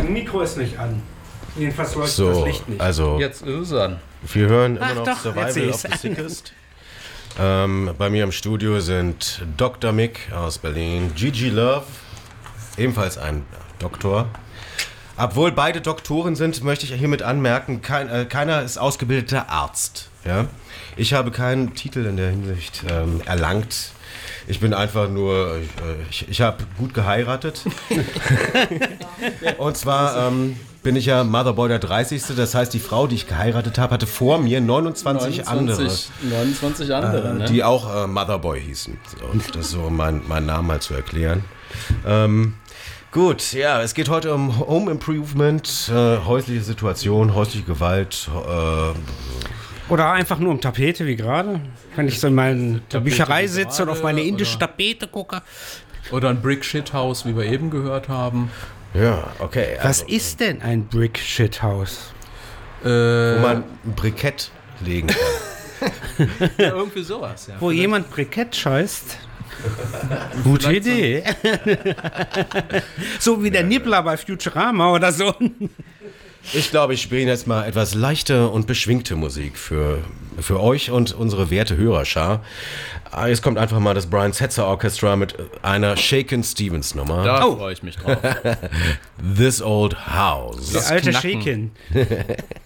Mein Mikro ist nicht an. Jedenfalls leuchtet So, das Licht nicht. also Jetzt ist es an. wir hören immer Ach noch doch, jetzt Survival seh of ich's. the Sickest. Bei mir im Studio sind Dr. Mick aus Berlin, Gigi Love, ebenfalls ein Doktor. Obwohl beide Doktoren sind, möchte ich hiermit anmerken, keiner ist ausgebildeter Arzt. Ja? Ich habe keinen Titel in der Hinsicht erlangt. Ich bin einfach nur, ich habe gut geheiratet. Und zwar bin ich ja Motherboy der 30. Das heißt, die Frau, die ich geheiratet habe, hatte vor mir 29 andere. 29 andere, ne? Die auch Motherboy hießen. So, und das ist so mein Name mal zu erklären. Gut, ja, es geht heute um Home Improvement, häusliche Situation, häusliche Gewalt. Oder einfach nur um Tapete, wie gerade. Wenn ich so in meiner Bücherei wie sitze und gerade, auf meine indische oder- Tapete gucke. Oder ein Brick-Shit-Haus, wie wir eben gehört haben. Ja, okay. Was Also, ist denn ein Brick-Shit-Haus? wo man ein Brikett legen kann. Ja, irgendwie sowas, ja. Wo jemand Brikett scheißt? Gute Idee. So wie der Nibbler bei Futurama oder so. Ich glaube, ich spiele jetzt mal etwas leichte und beschwingte Musik für euch und unsere werte Hörerschar. Jetzt kommt einfach mal das Brian Setzer Orchestra mit einer Shakin' Stevens Nummer. Da freue ich mich drauf. This Old House. Der alte Knacken. Shaken.